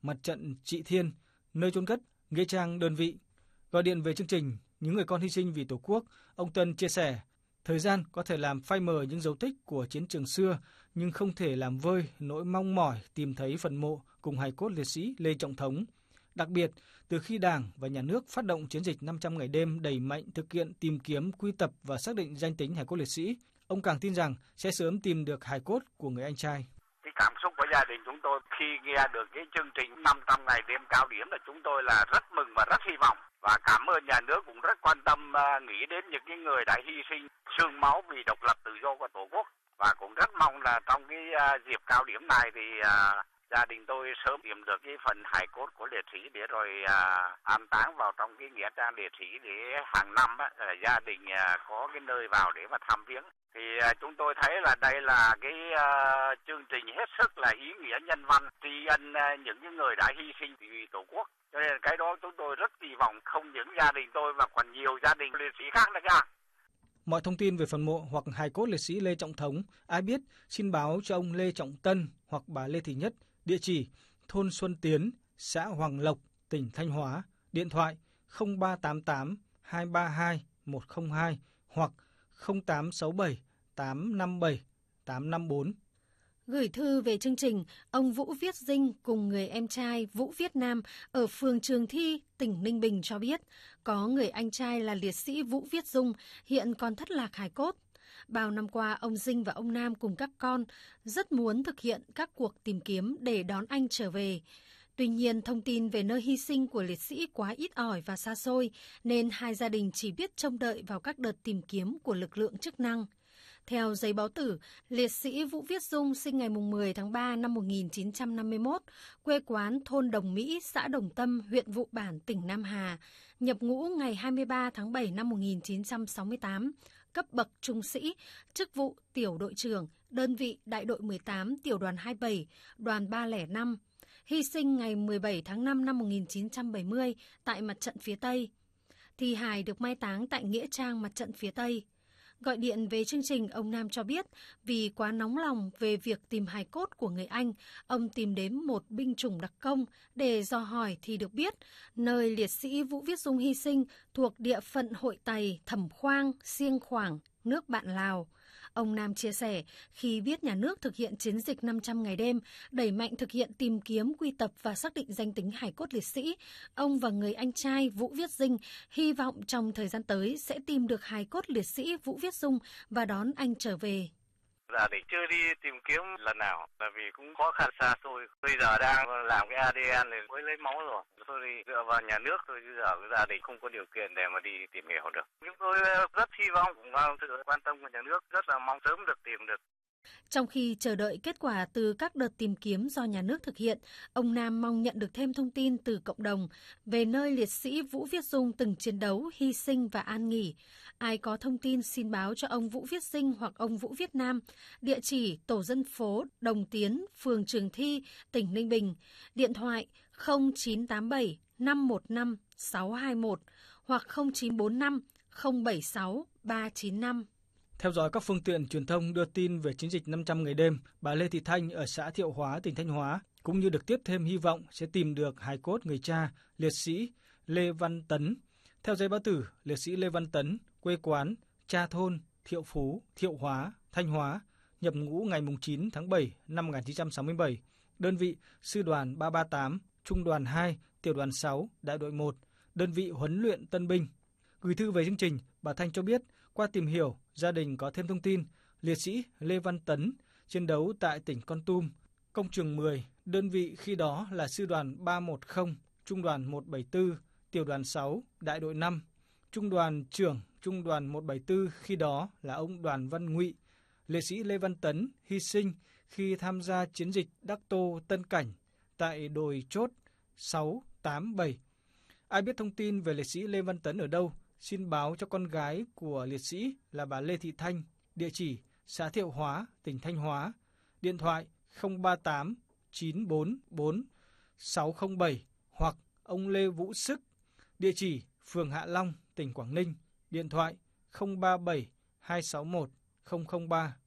mặt trận Trị Thiên, nơi chôn cất, nghĩa trang đơn vị. Gọi điện về chương trình Những người con hy sinh vì Tổ quốc, ông Tân chia sẻ, thời gian có thể làm phai mờ những dấu tích của chiến trường xưa, nhưng không thể làm vơi nỗi mong mỏi tìm thấy phần mộ cùng hài cốt liệt sĩ Lê Trọng Thống. Đặc biệt, từ khi Đảng và Nhà nước phát động chiến dịch 500 ngày đêm đẩy mạnh thực hiện tìm kiếm, quy tập và xác định danh tính hài cốt liệt sĩ, ông càng tin rằng sẽ sớm tìm được hài cốt của người anh trai. Cái cảm xúc của gia đình chúng tôi khi nghe được cái chương trình 500 ngày đêm cao điểm là chúng tôi là rất mừng và rất hy vọng. Và cảm ơn nhà nước cũng rất quan tâm nghĩ đến những cái người đã hy sinh xương máu vì độc lập tự do của Tổ quốc. Và cũng rất mong là trong cái dịp cao điểm này thì gia đình tôi sớm tìm được cái phần hài cốt của liệt sĩ để rồi an táng vào trong cái nghĩa trang liệt sĩ để hàng năm gia đình có cái nơi vào để mà thăm viếng. Thì chúng tôi thấy là đây là cái chương trình hết sức là ý nghĩa nhân văn, tri ân những người đã hy sinh vì Tổ quốc. Cho nên cái đó chúng tôi rất kỳ vọng không những gia đình tôi mà còn nhiều gia đình liệt sĩ khác nữa cả. Mọi thông tin về phần mộ hoặc hài cốt liệt sĩ Lê Trọng Thống, ai biết xin báo cho ông Lê Trọng Tân hoặc bà Lê Thị Nhất, địa chỉ thôn Xuân Tiến, xã Hoàng Lộc, tỉnh Thanh Hóa, điện thoại 0388 232 102 hoặc 0867 857 854. Gửi thư về chương trình, ông Vũ Viết Dinh cùng người em trai Vũ Viết Nam ở phường Trường Thi, tỉnh Ninh Bình cho biết, có người anh trai là liệt sĩ Vũ Viết Dung hiện còn thất lạc hài cốt. Bao năm qua, ông Dinh và ông Nam cùng các con rất muốn thực hiện các cuộc tìm kiếm để đón anh trở về. Tuy nhiên, thông tin về nơi hy sinh của liệt sĩ quá ít ỏi và xa xôi, nên hai gia đình chỉ biết trông đợi vào các đợt tìm kiếm của lực lượng chức năng. Theo giấy báo tử, liệt sĩ Vũ Viết Dung sinh ngày 10 tháng 3 năm 1951, quê quán thôn Đồng Mỹ, xã Đồng Tâm, huyện Vụ Bản, tỉnh Nam Hà, nhập ngũ ngày 23 tháng 7 năm 1968, cấp bậc trung sĩ, chức vụ tiểu đội trưởng, đơn vị đại đội 18, tiểu đoàn 27, đoàn 305, hy sinh ngày 17 tháng 5 năm 1970 tại mặt trận phía Tây. Thi hài được mai táng tại nghĩa trang mặt trận phía Tây. Gọi điện về chương trình, ông Nam cho biết vì quá nóng lòng về việc tìm hài cốt của người anh, ông tìm đến một binh chủng đặc công để dò hỏi thì được biết nơi liệt sĩ Vũ Viết Dung hy sinh thuộc địa phận Hội Tày, Thẩm Khoang, Siêng Khoảng, nước bạn Lào. Ông Nam chia sẻ, khi biết nhà nước thực hiện chiến dịch 500 ngày đêm, đẩy mạnh thực hiện tìm kiếm, quy tập và xác định danh tính hài cốt liệt sĩ, ông và người anh trai Vũ Viết Dinh hy vọng trong thời gian tới sẽ tìm được hài cốt liệt sĩ Vũ Viết Dung và đón anh trở về. Gia đình chưa đi tìm kiếm lần nào, là vì cũng khó khăn xa xôi. Bây giờ đang làm cái ADN này mới lấy máu rồi. Tôi đi dựa vào nhà nước thôi, chứ giờ gia đình không có điều kiện để mà đi tìm hiểu được. Chúng tôi rất hy vọng cũng vào sự quan tâm của nhà nước, rất là mong sớm được tìm được. Trong khi chờ đợi kết quả từ các đợt tìm kiếm do nhà nước thực hiện, ông Nam mong nhận được thêm thông tin từ cộng đồng về nơi liệt sĩ Vũ Viết Dung từng chiến đấu, hy sinh và an nghỉ. Ai có thông tin xin báo cho ông Vũ Viết Dinh hoặc ông Vũ Viết Nam, địa chỉ tổ dân phố Đồng Tiến, phường Trường Thi, tỉnh Ninh Bình, điện thoại 0987 515 621 hoặc 0945 076 395. Theo dõi các phương tiện truyền thông đưa tin về chiến dịch 500 ngày đêm, bà Lê Thị Thanh ở xã Thiệu Hóa, tỉnh Thanh Hóa cũng như được tiếp thêm hy vọng sẽ tìm được hài cốt người cha, liệt sĩ Lê Văn Tấn. Theo giấy báo tử, liệt sĩ Lê Văn Tấn, quê quán, cha thôn, Thiệu Phú, Thiệu Hóa, Thanh Hóa, nhập ngũ ngày 9 tháng 7 năm 1967, đơn vị Sư đoàn 338, Trung đoàn 2, Tiểu đoàn 6, Đại đội 1, đơn vị huấn luyện tân binh. Gửi thư về chương trình, bà Thanh cho biết, qua tìm hiểu, gia đình có thêm thông tin, liệt sĩ Lê Văn Tấn chiến đấu tại tỉnh Kon Tum, công trường 10, đơn vị khi đó là Sư đoàn 310, Trung đoàn 174, Tiểu đoàn 6, Đại đội 5, Trung đoàn trưởng Trung đoàn 174 khi đó là ông Đoàn Văn Ngụy. Liệt sĩ Lê Văn Tấn hy sinh khi tham gia chiến dịch Đắc Tô Tân Cảnh tại đồi chốt 687. Ai biết thông tin về liệt sĩ Lê Văn Tấn ở đâu, xin báo cho con gái của liệt sĩ là bà Lê Thị Thanh, địa chỉ xã Thiệu Hóa, tỉnh Thanh Hóa, điện thoại 038 944 607 hoặc ông Lê Vũ Sức, địa chỉ phường Hạ Long, tỉnh Quảng Ninh, điện thoại 037 261 003.